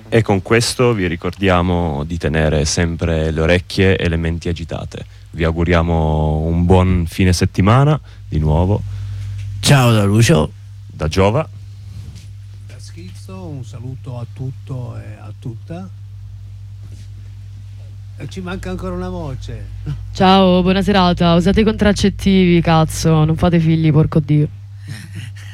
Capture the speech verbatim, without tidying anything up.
E con questo vi ricordiamo di tenere sempre le orecchie e le menti agitate. Vi auguriamo un buon fine settimana di nuovo. Ciao da Lucio. Da Giova. Da Schizzo, un saluto a tutto e a tutta. E ci manca ancora una voce. Ciao, buona serata. Usate i contraccettivi, cazzo. Non fate figli, porco Dio.